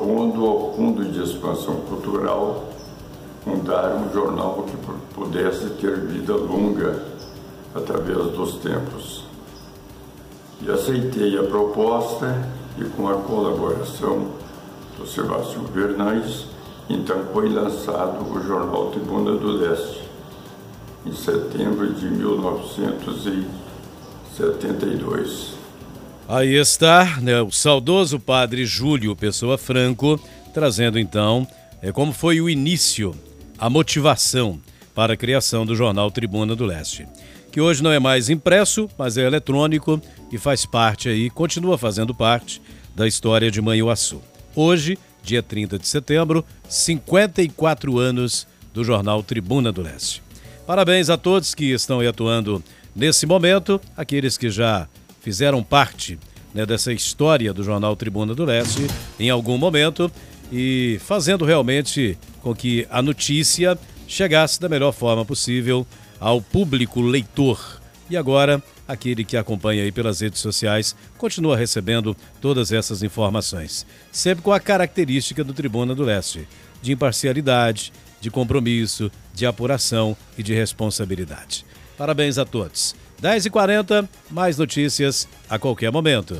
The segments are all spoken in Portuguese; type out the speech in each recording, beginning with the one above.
propondo ao Fundo de Expansão Cultural fundar um jornal que pudesse ter vida longa através dos tempos. E aceitei a proposta e, com a colaboração do Sebastião Bernais, então foi lançado o Jornal Tribuna do Leste, em setembro de 1972. Aí está, né, o saudoso padre Júlio Pessoa Franco, trazendo então como foi o início, a motivação para a criação do Jornal Tribuna do Leste, que hoje não é mais impresso, mas é eletrônico e faz parte aí, continua fazendo parte da história de Manhuaçu. Hoje, dia 30 de setembro, 54 anos do Jornal Tribuna do Leste. Parabéns a todos que estão aí atuando nesse momento, aqueles que já fizeram parte, né, dessa história do Jornal Tribuna do Leste em algum momento e fazendo realmente com que a notícia chegasse da melhor forma possível ao público leitor. E agora, aquele que acompanha aí pelas redes sociais continua recebendo todas essas informações, sempre com a característica do Tribuna do Leste, de imparcialidade, de compromisso, de apuração e de responsabilidade. Parabéns a todos. 10h40, mais notícias a qualquer momento.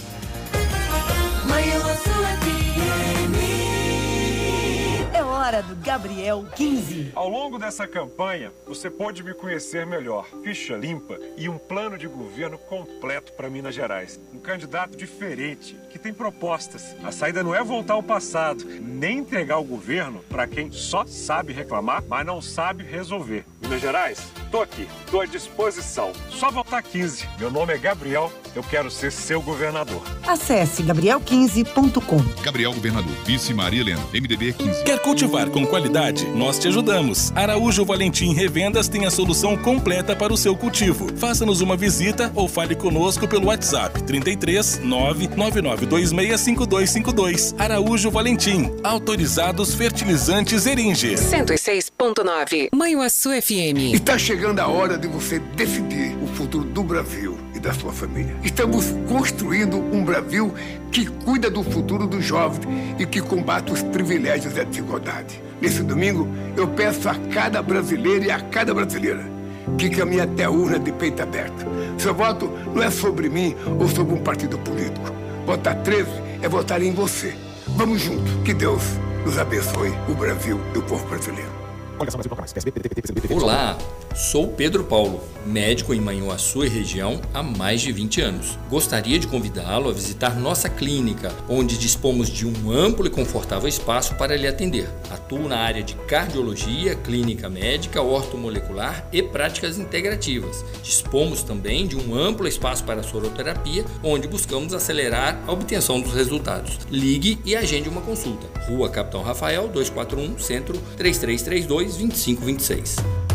É hora do Gabriel 15. Ao longo dessa campanha, você pode me conhecer melhor. Ficha limpa e um plano de governo completo para Minas Gerais. Um candidato diferente, que tem propostas. A saída não é voltar ao passado, nem entregar o governo para quem só sabe reclamar, mas não sabe resolver. Minas Gerais, tô aqui, tô à disposição. Só votar 15. Meu nome é Gabriel, eu quero ser seu governador. Acesse gabriel15.com. Gabriel Governador, vice Maria Helena, MDB 15. Quer cultivar com qualidade? Nós te ajudamos. Araújo Valentim Revendas tem a solução completa para o seu cultivo. Faça-nos uma visita ou fale conosco pelo WhatsApp 33 999265252. Araújo Valentim, autorizados fertilizantes Eringe. 106.9, Manhuaçu FM. Está chegando a hora de você decidir o futuro do Brasil e da sua família. Estamos construindo um Brasil que cuida do futuro dos jovens e que combate os privilégios e a desigualdade. Nesse domingo, eu peço a cada brasileiro e a cada brasileira que caminhe até a urna de peito aberto. Seu voto não é sobre mim ou sobre um partido político. Votar 13 é votar em você. Vamos juntos. Que Deus nos abençoe, o Brasil e o povo brasileiro. Olá, sou Pedro Paulo, médico em Manhuaçu e região há mais de 20 anos. Gostaria de convidá-lo a visitar nossa clínica, onde dispomos de um amplo e confortável espaço para lhe atender. Atuo na área de cardiologia, clínica médica, ortomolecular e práticas integrativas. Dispomos também de um amplo espaço para soroterapia, onde buscamos acelerar a obtenção dos resultados. Ligue e agende uma consulta. Rua Capitão Rafael, 241, Centro, 3332-2526.